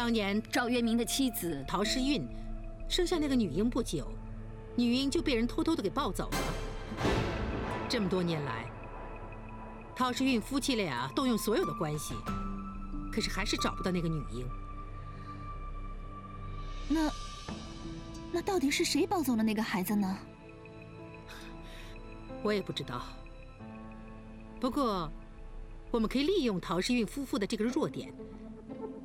当年赵渊明的妻子陶诗韵生下那个女婴不久，女婴就被人偷偷的给抱走了。这么多年来，陶诗韵夫妻俩动用所有的关系，可是还是找不到那个女婴。 那到底是谁抱走了那个孩子呢？ 我也不知道。不过，我们可以利用陶诗韵夫妇的这个弱点，